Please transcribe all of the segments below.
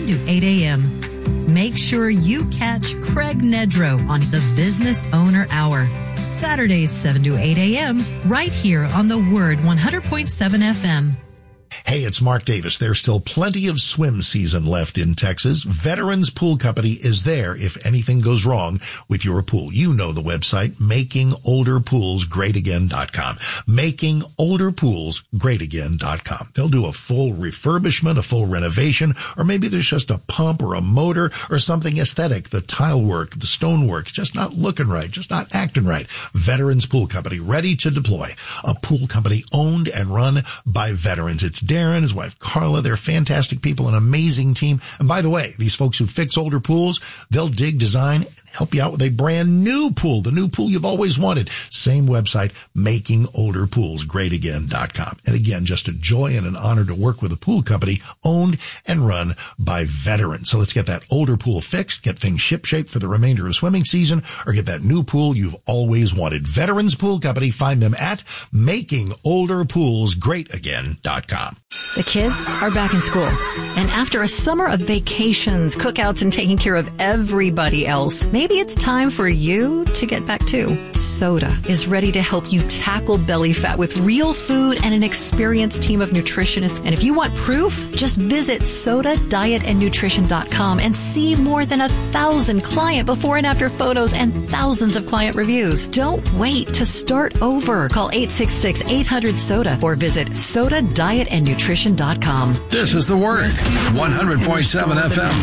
7 to 8 a.m. Make sure you catch Craig Nedrow on the Business Owner Hour. Saturdays 7 to 8 a.m. right here on the Word 100.7 FM. Hey, it's Mark Davis. There's still plenty of swim season left in Texas. Veterans Pool Company is there if anything goes wrong with your pool. You know the website, makingolderpoolsgreatagain.com. Makingolderpoolsgreatagain.com. They'll do a full refurbishment, a full renovation, or maybe there's just a pump or a motor or something aesthetic. The tile work, the stone work, just not looking right, just not acting right. Veterans Pool Company, ready to deploy. A pool company owned and run by veterans. It's Darren, his wife Carla. They're fantastic people, an amazing team. And by the way, these folks who fix older pools, they'll dig, design, and help you out with a brand new pool, the new pool you've always wanted. Same website, makingolderpoolsgreatagain.com. And again, just a joy and an honor to work with a pool company owned and run by veterans. So let's get that older pool fixed, get things shipshape for the remainder of swimming season, or get that new pool you've always wanted. Veterans Pool Company, find them at makingolderpoolsgreatagain.com. The kids are back in school, and after a summer of vacations, cookouts, and taking care of everybody else, maybe it's time for you to get back too. Soda is ready to help you tackle belly fat with real food and an experienced team of nutritionists. And if you want proof, just visit SodaDietAndNutrition.com and see more than 1,000 client before and after photos and thousands of client reviews. Don't wait to start over. Call 866-800-SODA or visit SodaDietAndNutrition.com. This is The Word, 100.7 FM.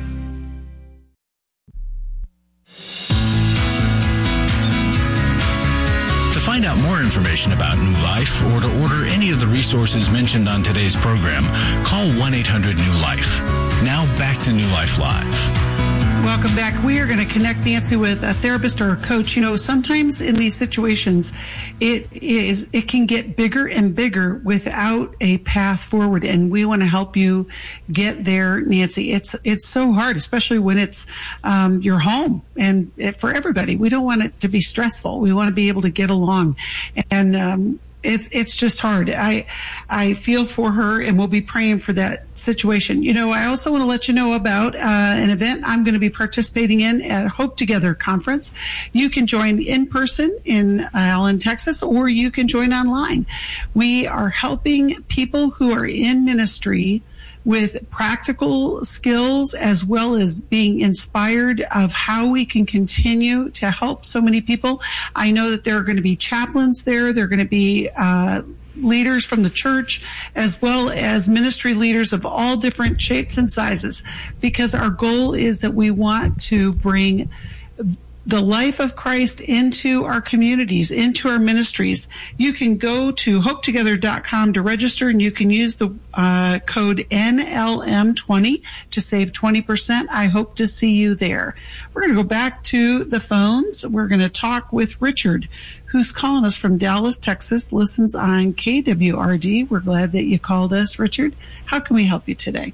To find out more information about New Life or to order any of the resources mentioned on today's program, call 1-800-NEW-LIFE. Now back to New Life Live. Welcome back. We are going to connect Nancy with a therapist or a coach. You know, sometimes in these situations, it can get bigger and bigger without a path forward, and we want to help you get there, Nancy. It's so hard, especially when it's your home, and for everybody. We don't want it to be stressful. We want to be able to get along, and it's just hard. I feel for her, and we'll be praying for that situation. You know, I also want to let you know about an event I'm going to be participating in at Hope Together Conference. You can join in person in Allen, Texas, or you can join online. We are helping people who are in ministry with practical skills, as well as being inspired of how we can continue to help so many people. I know that there are going to be chaplains there. There are going to be leaders from the church, as well as ministry leaders of all different shapes and sizes, because our goal is that we want to bring the life of Christ into our communities, into our ministries. You can go to hopetogether.com to register, and you can use the code NLM20 to save 20%. I hope to see you there. We're going to go back to the phones. We're going to talk with Richard, who's calling us from Dallas, Texas, listens on KWRD. We're glad that you called us, Richard. How can we help you today?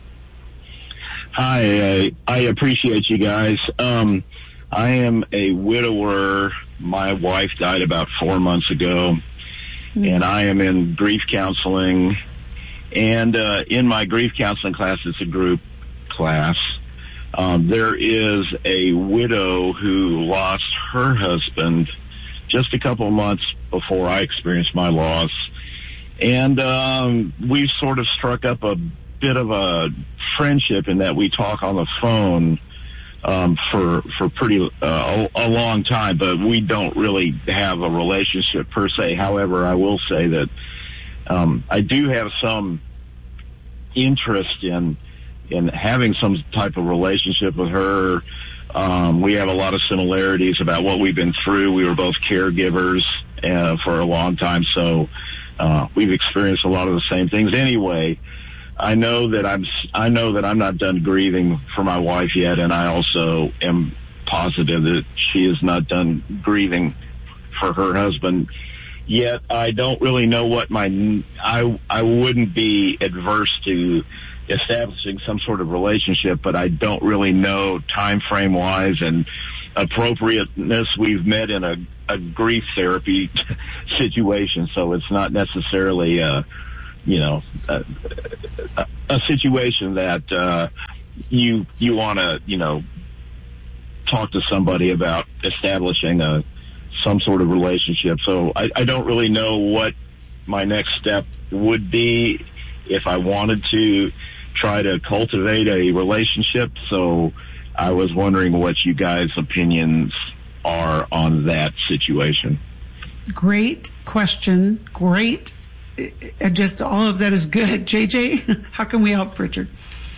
Hi, I appreciate you guys. I am a widower. My wife died about 4 months ago, and I am in grief counseling. And in my grief counseling class, it's a group class, there is a widow who lost her husband just a couple of months before I experienced my loss. And we've sort of struck up a bit of a friendship in that we talk on the phone for pretty a long time, but we don't really have a relationship per se. However, I will say that I do have some interest in having some type of relationship with her. We have a lot of similarities about what we've been through. We were both caregivers for a long time, so we've experienced a lot of the same things. Anyway, I know that I'm not done grieving for my wife yet, and I also am positive that she is not done grieving for her husband yet. I don't really know what I wouldn't be adverse to establishing some sort of relationship, but I don't really know time frame wise and appropriateness. We've met in a grief therapy situation, so it's not necessarily a situation that you want to, talk to somebody about establishing some sort of relationship. So I don't really know what my next step would be if I wanted to try to cultivate a relationship. So I was wondering what you guys' opinions are on that situation. Great question. Great. Just all of that is good. JJ, how can we help Richard?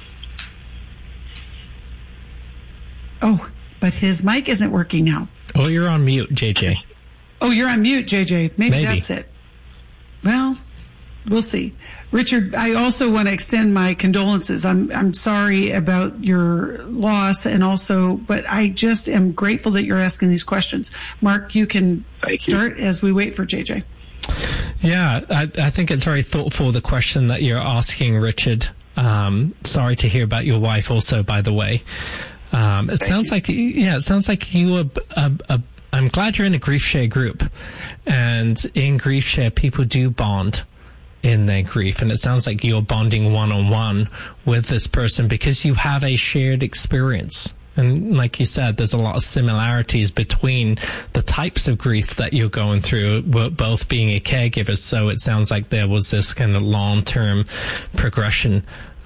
Oh, but his mic isn't working now. Oh, you're on mute, JJ. Oh, you're on mute, JJ. Maybe that's it. Well, we'll see. Richard, I also want to extend my condolences. I'm sorry about your loss, and also, but I just am grateful that you're asking these questions. Mark, you can start as we wait for JJ. Yeah, I think it's very thoughtful, the question that you're asking, Richard. Sorry to hear about your wife also, by the way. It sounds like you are, I'm glad you're in a Grief Share group, and in Grief Share, people do bond in their grief, and it sounds like you're bonding one-on-one with this person because you have a shared experience. And like you said, there's a lot of similarities between the types of grief that you're going through, both being a caregiver. So it sounds like there was this kind of long-term progression.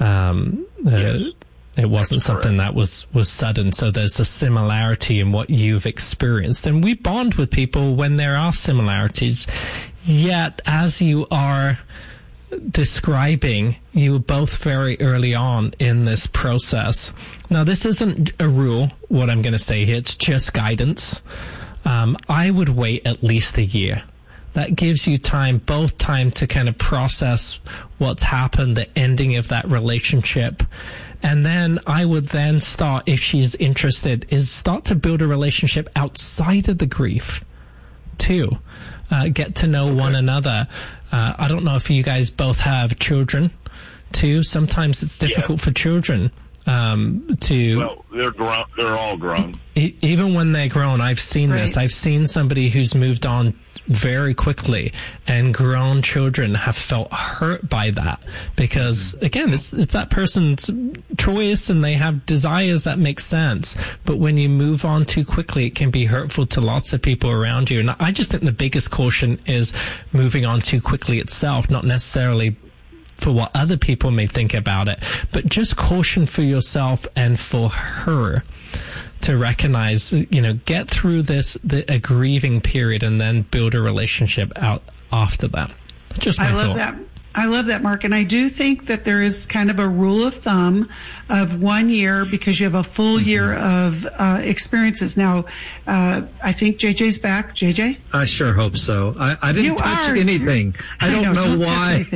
It wasn't something that was sudden. So there's a similarity in what you've experienced. And we bond with people when there are similarities. Yet, as you are describing, you were both very early on in this process. Now, this isn't a rule, what I'm going to say here. It's just guidance. I would wait at least a year. That gives you time to kind of process what's happened, the ending of that relationship. And then I would then start, if she's interested, start to build a relationship outside of the grief too. Get to know one another. I don't know if you guys both have children too. Sometimes it's difficult for children Well, they're grown. They're all grown. Even when they're grown, I've seen this. I've seen somebody who's moved on very quickly, and grown children have felt hurt by that because, again, it's that person's choice and they have desires that make sense. But when you move on too quickly, it can be hurtful to lots of people around you. And I just think the biggest caution is moving on too quickly itself, not necessarily for what other people may think about it, but just caution for yourself and for her to recognize, get through a grieving period and then build a relationship out after that. Just my thought. I love that, Mark. And I do think that there is kind of a rule of thumb of 1 year because you have a full year of experiences. Now, I think JJ's back. JJ? I sure hope so. I didn't touch anything. I don't know why.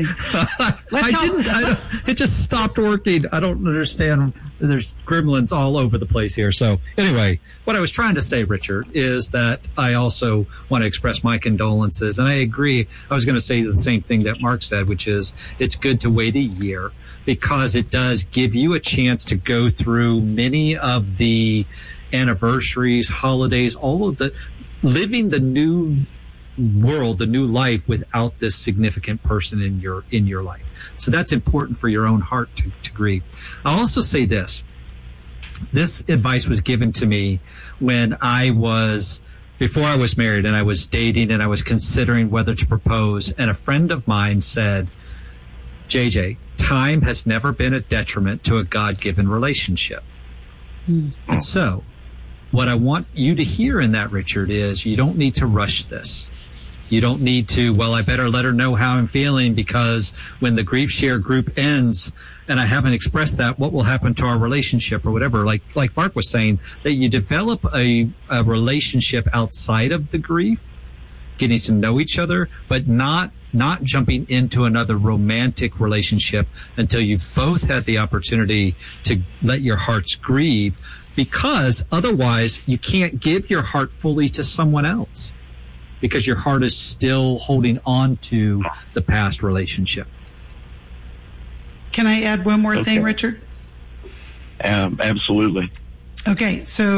It just stopped working. I don't understand. There's gremlins all over the place here. So anyway, what I was trying to say, Richard, is that I also want to express my condolences. And I agree. I was going to say the same thing that Mark said, which is it's good to wait a year because it does give you a chance to go through many of the anniversaries, holidays, all of the living the new world, the new life without this significant person in your life. So that's important for your own heart to grieve. I'll also say this. This advice was given to me when before I was married and I was dating and I was considering whether to propose. And a friend of mine said, JJ, time has never been a detriment to a God-given relationship. And so what I want you to hear in that, Richard, is you don't need to rush this. You don't need to, I better let her know how I'm feeling because when the Grief Share group ends and I haven't expressed that, what will happen to our relationship or whatever? Like Mark was saying, that you develop a relationship outside of the grief, getting to know each other, but not jumping into another romantic relationship until you've both had the opportunity to let your hearts grieve, because otherwise you can't give your heart fully to someone else. Because your heart is still holding on to the past relationship. Can I add one more thing, Richard? Absolutely. Okay, so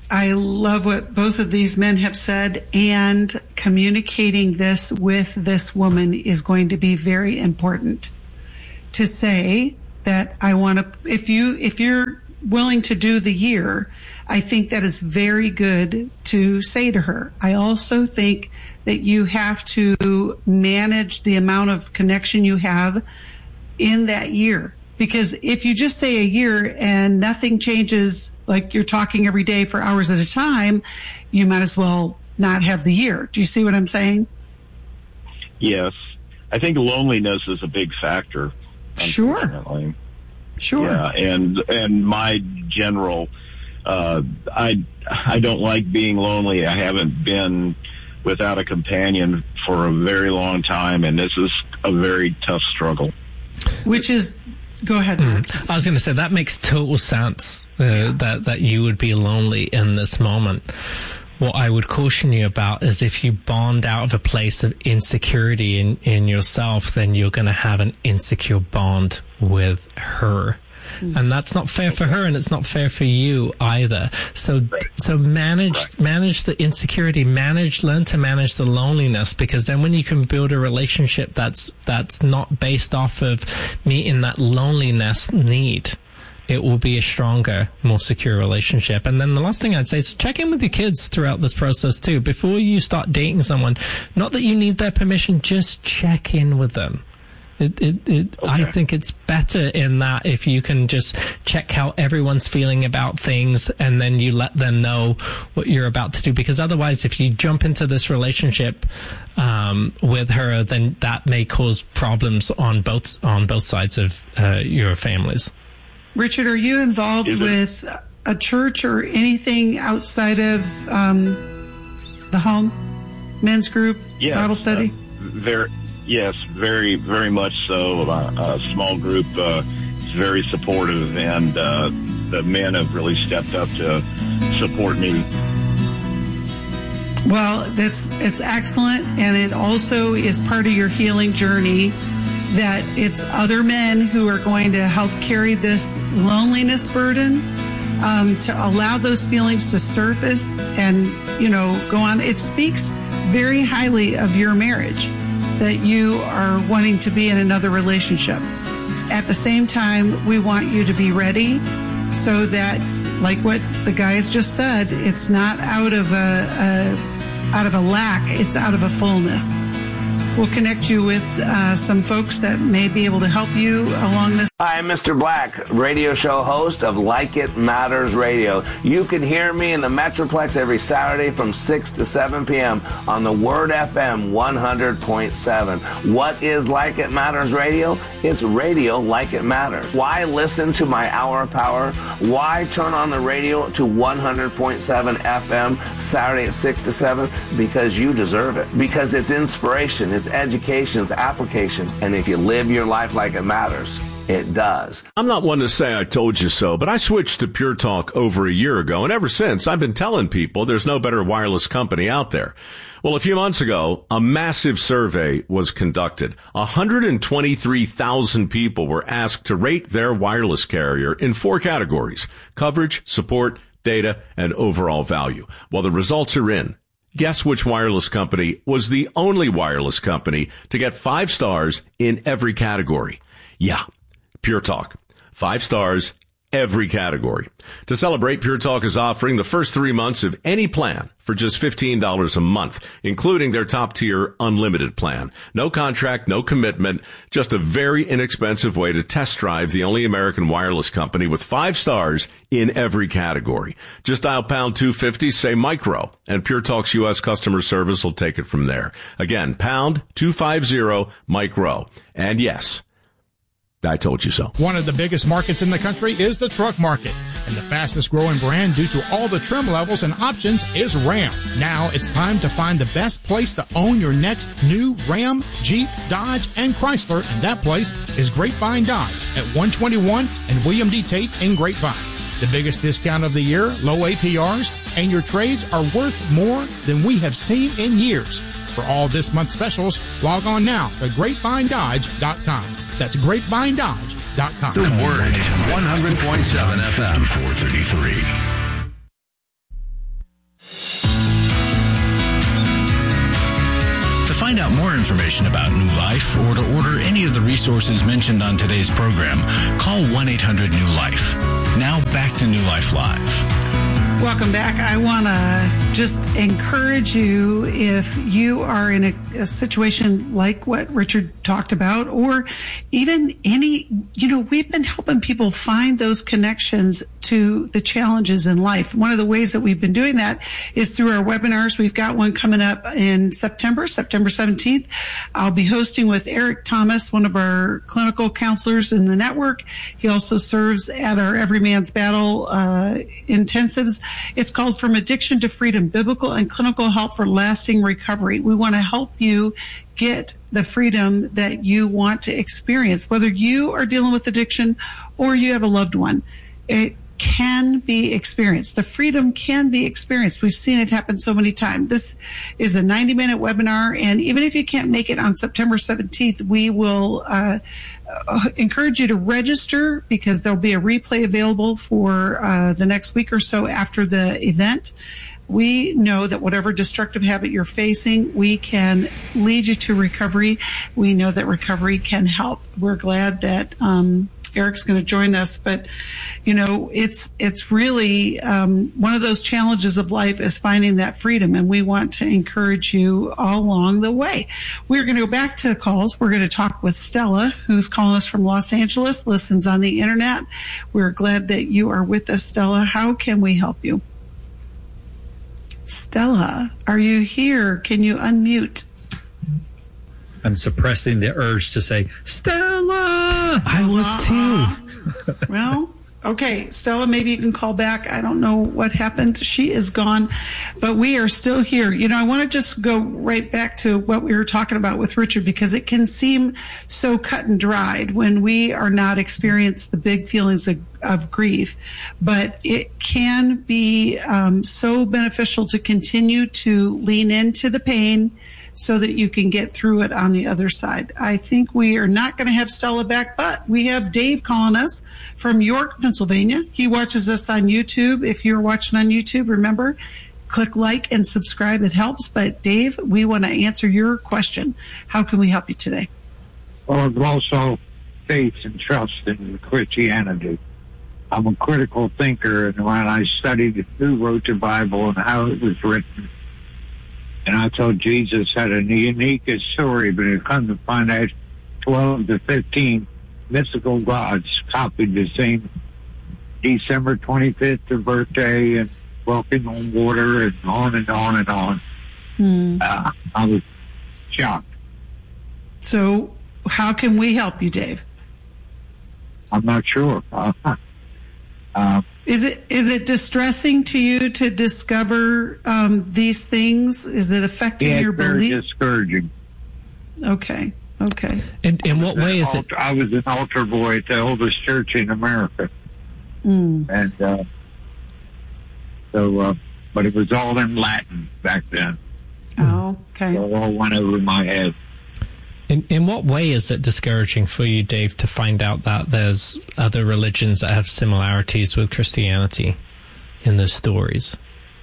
I love what both of these men have said, and communicating this with this woman is going to be very important. To say that I want to, if you're willing to do the year, I think that is very good to say to her. I also think that you have to manage the amount of connection you have in that year. Because if you just say a year and nothing changes, like you're talking every day for hours at a time, you might as well not have the year. Do you see what I'm saying? Yes. I think loneliness is a big factor. Sure. Yeah, and my general, I don't like being lonely. I haven't been without a companion for a very long time, and this is a very tough struggle. Which is, go ahead. I was going to say that makes total sense, that you would be lonely in this moment. What I would caution you about is if you bond out of a place of insecurity in yourself, then you're going to have an insecure bond with her. And that's not fair for her, and it's not fair for you either. So manage the insecurity, learn to manage the loneliness, because then when you can build a relationship that's not based off of meeting that loneliness need, it will be a stronger, more secure relationship. And then the last thing I'd say is check in with your kids throughout this process too. Before you start dating someone, not that you need their permission, just check in with them. Okay. I think it's better in that if you can just check how everyone's feeling about things, and then you let them know what you're about to do. Because otherwise, if you jump into this relationship with her, then that may cause problems on both sides of your families. Richard, are you involved with a church or anything outside of the home, men's group, Bible study? Yes, very, very much so. A small group is very supportive, and the men have really stepped up to support me. Well, it's excellent, and it also is part of your healing journey, that it's other men who are going to help carry this loneliness burden, to allow those feelings to surface and, go on. It speaks very highly of your marriage that you are wanting to be in another relationship. At the same time, we want you to be ready so that, like what the guys just said, it's not out of a lack, it's out of a fullness. We'll connect you with some folks that may be able to help you along this. Hi, I'm Mr. Black, radio show host of Like It Matters Radio. You can hear me in the Metroplex every Saturday from 6 to 7 p.m. on the Word FM 100.7. What is Like It Matters Radio? It's radio like it matters. Why listen to my Hour of Power? Why turn on the radio to 100.7 FM Saturday at 6 to 7? Because you deserve it. Because it's inspiration, it's education, it's application. And if you live your life like it matters, it does. I'm not one to say I told you so, but I switched to Pure Talk over a year ago, and ever since I've been telling people there's no better wireless company out there. Well, a few months ago, a massive survey was conducted. 123,000 people were asked to rate their wireless carrier in 4 categories: coverage, support, data, and overall value. Well, the results are in. Guess which wireless company was the only wireless company to get 5 stars in every category? Yeah, Pure Talk. 5 stars, every category. To celebrate, Pure Talk is offering the first 3 months of any plan for just $15 a month, including their top-tier unlimited plan. No contract, no commitment, just a very inexpensive way to test drive the only American wireless company with 5 stars in every category. Just dial pound 250, say micro, and Pure Talk's U.S. customer service will take it from there. Again, pound 250 micro. And yes, I told you so. One of the biggest markets in the country is the truck market, and the fastest growing brand due to all the trim levels and options is Ram. Now it's time to find the best place to own your next new Ram, Jeep, Dodge, and Chrysler, and that place is Grapevine Dodge at 121 and William D. Tate in Grapevine. The biggest discount of the year, low APRs, and your trades are worth more than we have seen in years. For all this month's specials, log on now to GrapevineDodge.com. That's GrapevineDodge.com. The Word, 100.7 FM, 433. information about New Life or to order any of the resources mentioned on today's program, call 1-800-NEW-LIFE. Now back to New Life Live. Welcome back. I want to just encourage you, if you are in a situation like what Richard talked about, or even any, we've been helping people find those connections to the challenges in life. One of the ways that we've been doing that is through our webinars. We've got one coming up in September 17th. I'll be hosting with Eric Thomas, one of our clinical counselors in the network. He also serves at our Every Man's Battle intensives. It's called From Addiction to Freedom, Biblical and Clinical Help for Lasting Recovery. We want to help you get the freedom that you want to experience, whether you are dealing with addiction or you have a loved one. It can be experienced. The freedom can be experienced. We've seen it happen so many times. This is a 90-minute webinar, and even if you can't make it on September 17th, we will encourage you to register, because there'll be a replay available for the next week or so after the event. We know that whatever destructive habit you're facing, we can lead you to recovery. We know that recovery can help. We're glad that Eric's going to join us, but it's really one of those challenges of life is finding that freedom, and we want to encourage you all along the way. We're going to go back to calls. We're going to talk with Stella, who's calling us from Los Angeles, listens on the internet. We're glad that you are with us, Stella. How can we help you? Stella, are you here? Can you unmute? I'm suppressing the urge to say, Stella! I was too. Well, okay, Stella, maybe you can call back. I don't know what happened. She is gone, but we are still here. I want to just go right back to what we were talking about with Richard, because it can seem so cut and dried when we are not experiencing the big feelings of grief, but it can be so beneficial to continue to lean into the pain so that you can get through it on the other side. I think we are not going to have Stella back, but we have Dave calling us from York, Pennsylvania. He watches us on YouTube. If you're watching on YouTube, remember, click like and subscribe. It helps. But Dave, we want to answer your question. How can we help you today? Well, I've also faith and trust in Christianity. I'm a critical thinker, and when I studied who wrote the Bible and how it was written, and I thought Jesus had a unique story, but it come to find out 12 to 15 mystical gods copied the same December 25th, their birthday, and walking on water, and on and on and on. I was shocked. So how can we help you, Dave? I'm not sure. Is it distressing to you to discover these things? Is it affecting your belief? Very discouraging. Okay. In what way is it? I was an altar boy at the oldest church in America, and but it was all in Latin back then. Oh, okay. So it all went over my head. In what way is it discouraging for you, Dave, to find out that there's other religions that have similarities with Christianity in those stories?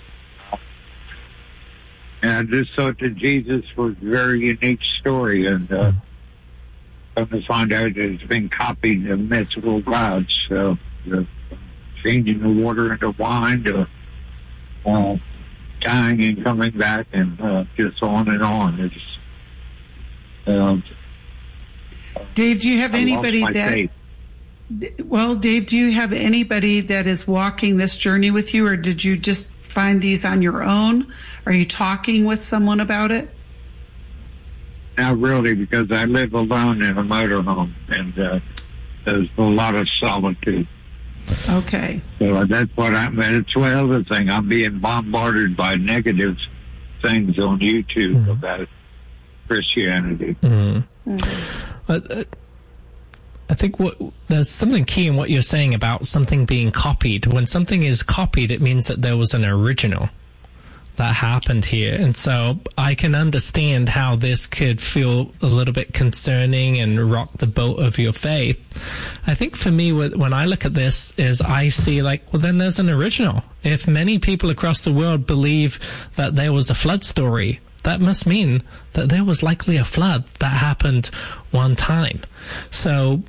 And I just thought that Jesus was a very unique story, and come to find out that it's been copied in mystical gods. So changing the water into wine, to dying and coming back, and just on and on. It's Dave, do you have anybody that? Well, Dave, do you have anybody that is walking this journey with you, or did you just find these on your own? Are you talking with someone about it? Not really, because I live alone in a motorhome, and there's a lot of solitude. Okay. So that's what it's one other thing. I'm being bombarded by negative things on YouTube about Christianity. I think there's something key in what you're saying about something being copied. When something is copied, it means that there was an original that happened here. And so I can understand how this could feel a little bit concerning and rock the boat of your faith. I think for me, when I look at this, is I see then there's an original. If many people across the world believe that there was a flood story, that must mean that there was likely a flood that happened one time. So,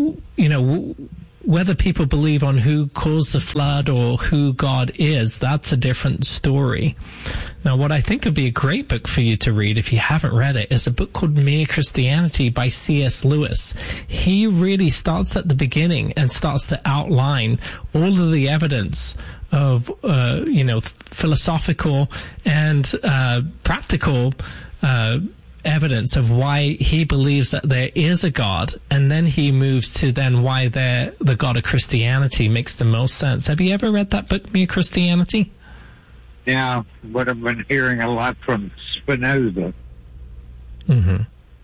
whether people believe on who caused the flood or who God is, that's a different story. Now, what I think would be a great book for you to read, if you haven't read it, is a book called Mere Christianity by C.S. Lewis. He really starts at the beginning and starts to outline all of the evidence of, philosophical and practical evidence of why he believes that there is a God, and then he moves to then why the God of Christianity makes the most sense. Have you ever read that book, Mere Christianity? Yeah, but I've been hearing a lot from Spinoza. Mm-hmm.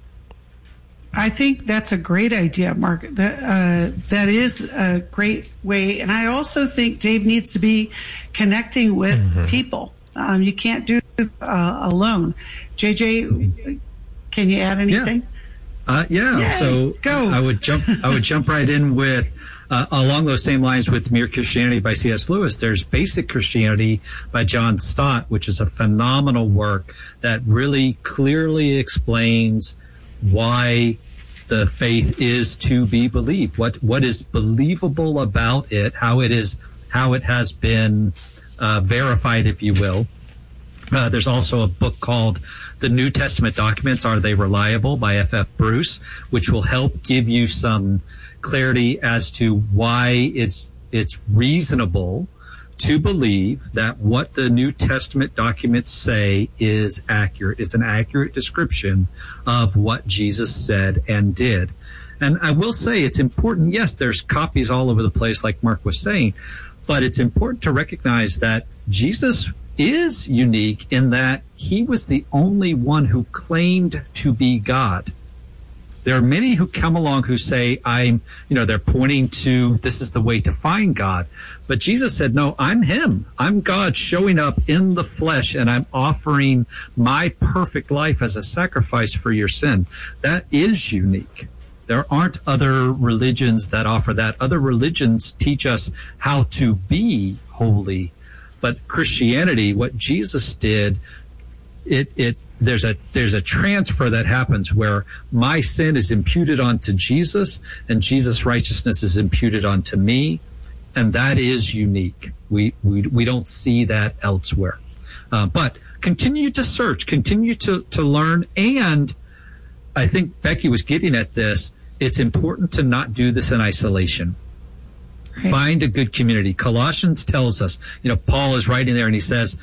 I think that's a great idea, Mark. That is a great way. And I also think Dave needs to be connecting with people. You can't do it alone. JJ, can you add anything? Yeah. So go. I would jump right in with along those same lines with Mere Christianity by C.S. Lewis. There's Basic Christianity by John Stott, which is a phenomenal work that really clearly explains why the faith is to be believed, what is believable about it, how it has been verified, if you will. There's also a book called The New Testament Documents, Are They Reliable? By F.F. Bruce, which will help give you some clarity as to why it's reasonable to believe that what the New Testament documents say is accurate. It's an accurate description of what Jesus said and did. And I will say it's important. Yes, there's copies all over the place, like Mark was saying, but it's important to recognize that Jesus is unique in that he was the only one who claimed to be God. There are many who come along who say, they're pointing to this is the way to find God. But Jesus said, no, I'm him. I'm God showing up in the flesh, and I'm offering my perfect life as a sacrifice for your sin. That is unique. There aren't other religions that offer that. Other religions teach us how to be holy. But Christianity, what Jesus did, there's a transfer that happens where my sin is imputed onto Jesus and Jesus' righteousness is imputed onto me, and that is unique. We don't see that elsewhere. But continue to search, continue to learn, and I think Becky was getting at this. It's important to not do this in isolation. Right. Find a good community. Colossians tells us, Paul is writing there and he says,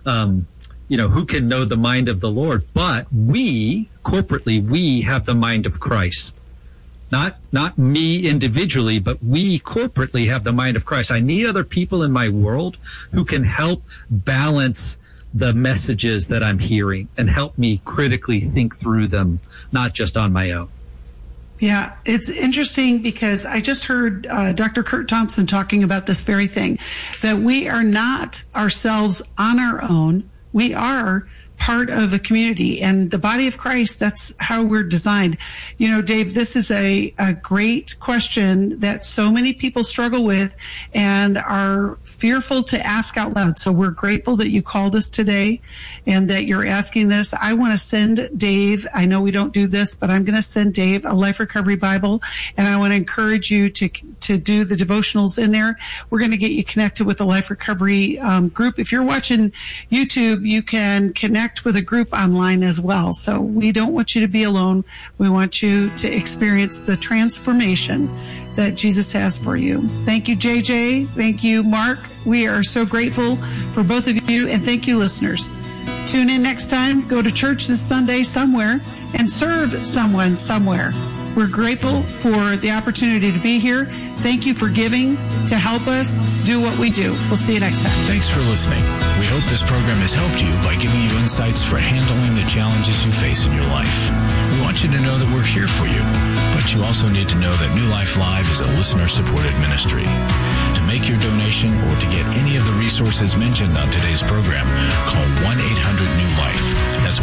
who can know the mind of the Lord? But we, corporately, we have the mind of Christ. Not me individually, but we corporately have the mind of Christ. I need other people in my world who can help balance the messages that I'm hearing and help me critically think through them, not just on my own. Yeah, it's interesting because I just heard Dr. Kurt Thompson talking about this very thing, that we are not ourselves on our own. We are part of a community, and the body of Christ, that's how we're designed. Dave, this is a great question that so many people struggle with and are fearful to ask out loud. So we're grateful that you called us today and that you're asking this. I want to send Dave, I know we don't do this, but I'm going to send Dave a Life Recovery Bible, and I want to encourage you to do the devotionals in there. We're going to get you connected with the Life Recovery group. If you're watching YouTube, you can connect with a group online as well. So we don't want you to be alone. We want you to experience the transformation that Jesus has for you. Thank you, JJ. Thank you, Mark. We are so grateful for both of you, and thank you, listeners. Tune in next time. Go to church this Sunday somewhere and serve someone somewhere. We're grateful for the opportunity to be here. Thank you for giving to help us do what we do. We'll see you next time. Thanks for listening. We hope this program has helped you by giving you insights for handling the challenges you face in your life. We want you to know that we're here for you, but you also need to know that New Life Live is a listener-supported ministry. To make your donation or to get any of the resources mentioned on today's program, call 1-800-NEW-LIFE. That's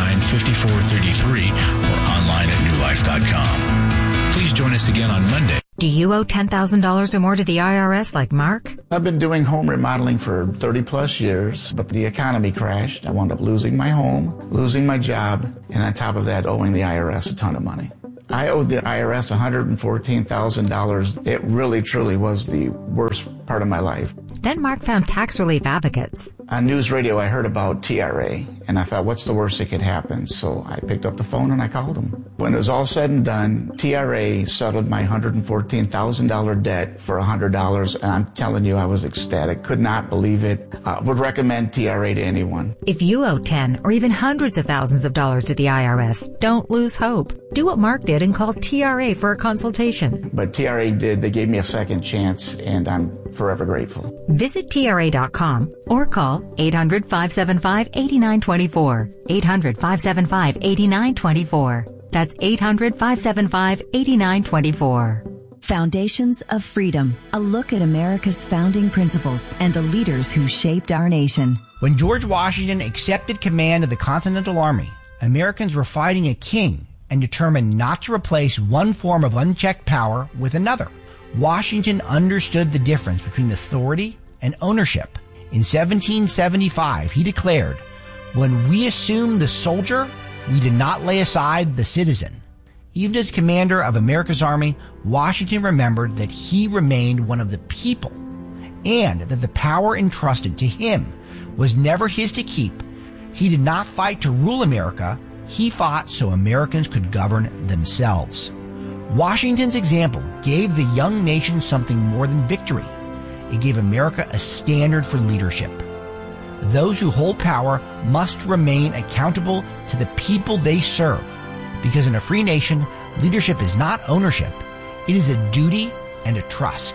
1-800-639-5433 or online at newlife.com. Please join us again on Monday. Do you owe $10,000 or more to the IRS like Mark? I've been doing home remodeling for 30 plus years, but the economy crashed. I wound up losing my home, losing my job, and on top of that, owing the IRS a ton of money. I owed the IRS $114,000. It really, truly was the worst part of my life. Then Mark found tax relief advocates. On news radio, I heard about TRA, and I thought, what's the worst that could happen? So I picked up the phone and I called them. When it was all said and done, TRA settled my $114,000 debt for $100, and I'm telling you, I was ecstatic. Could not believe it. Would recommend TRA to anyone. If you owe 10 or even hundreds of thousands of dollars to the IRS, don't lose hope. Do what Mark did and call TRA for a consultation. But TRA did. They gave me a second chance, and I'm forever grateful. Visit TRA.com or call 800-575-8924. 800-575-8924. That's 800-575-8924. Foundations of Freedom, a look at America's founding principles and the leaders who shaped our nation. When George Washington accepted command of the Continental Army, Americans were fighting a king and determined not to replace one form of unchecked power with another. Washington understood the difference between authority and ownership. In 1775, he declared, "When we assumed the soldier, we did not lay aside the citizen." Even as commander of America's army, Washington remembered that he remained one of the people and that the power entrusted to him was never his to keep. He did not fight to rule America. He fought so Americans could govern themselves. Washington's example gave the young nation something more than victory. It gave America a standard for leadership. Those who hold power must remain accountable to the people they serve, because in a free nation, leadership is not ownership. It is a duty and a trust.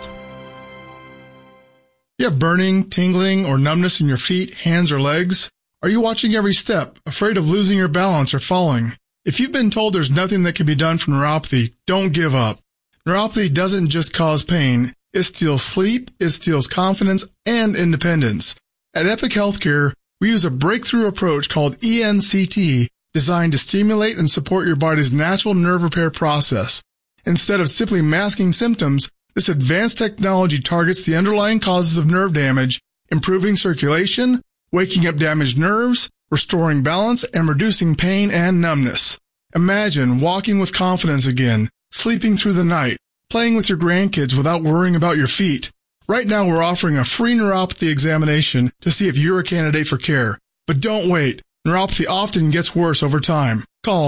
You have burning, tingling, or numbness in your feet, hands, or legs? Are you watching every step, afraid of losing your balance or falling? If you've been told there's nothing that can be done for neuropathy, don't give up. Neuropathy doesn't just cause pain. It steals sleep, it steals confidence, and independence. At Epic Healthcare, we use a breakthrough approach called ENCT, designed to stimulate and support your body's natural nerve repair process. Instead of simply masking symptoms, this advanced technology targets the underlying causes of nerve damage, improving circulation, waking up damaged nerves, restoring balance, and reducing pain and numbness. Imagine walking with confidence again, sleeping through the night, playing with your grandkids without worrying about your feet. Right now we're offering a free neuropathy examination to see if you're a candidate for care. But don't wait. Neuropathy often gets worse over time. Call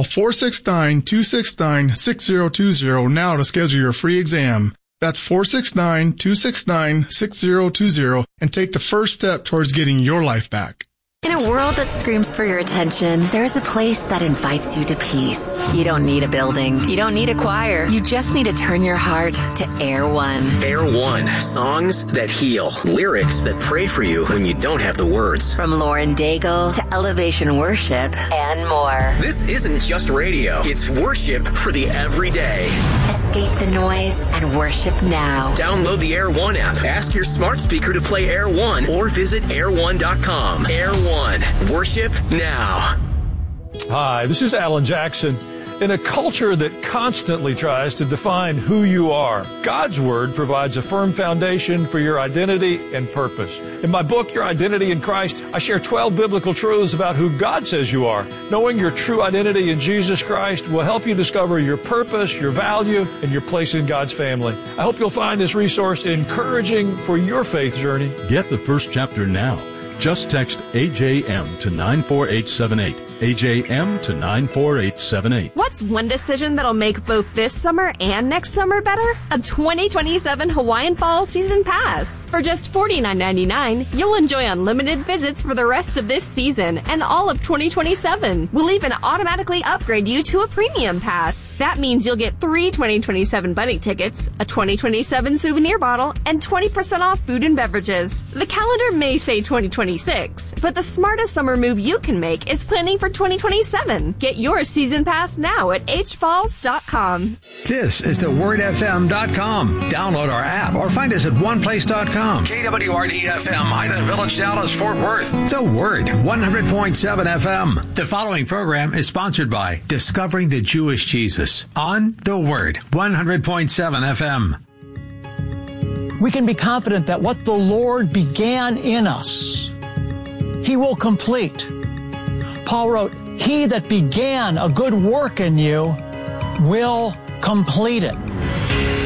469-269-6020 now to schedule your free exam. That's 469-269-6020 and take the first step towards getting your life back. In a world that screams for your attention, there is a place that invites you to peace. You don't need a building. You don't need a choir. You just need to turn your heart to Air One. Air One. Songs that heal. Lyrics that pray for you when you don't have the words. From Lauren Daigle to Elevation Worship and more. This isn't just radio. It's worship for the everyday. Escape the noise and worship now. Download the Air One app. Ask your smart speaker to play Air One or visit air1.com. Air One. Worship now. Hi, this is Alan Jackson. In a culture that constantly tries to define who you are, God's Word provides a firm foundation for your identity and purpose. In my book, Your Identity in Christ, I share 12 biblical truths about who God says you are. Knowing your true identity in Jesus Christ will help you discover your purpose, your value, and your place in God's family. I hope you'll find this resource encouraging for your faith journey. Get the first chapter now. Just text AJM to 94878. AJM to 94878. What's one decision that'll make both this summer and next summer better? A 2027 Hawaiian Fall Season Pass. For just $49.99, you'll enjoy unlimited visits for the rest of this season and all of 2027. We'll even automatically upgrade you to a premium pass. That means you'll get 3 2027 bunny tickets, a 2027 souvenir bottle, and 20% off food and beverages. The calendar may say 2026, but the smartest summer move you can make is planning for 2027. Get your season pass now at hfalls.com. This is thewordfm.com. Download our app or find us at oneplace.com. KWRD-FM, Highland Village, Dallas, Fort Worth. The Word, 100.7 FM. The following program is sponsored by Discovering the Jewish Jesus on The Word, 100.7 FM. we can be confident that what the Lord began in us, He will complete. Paul wrote, He that began a good work in you will complete it.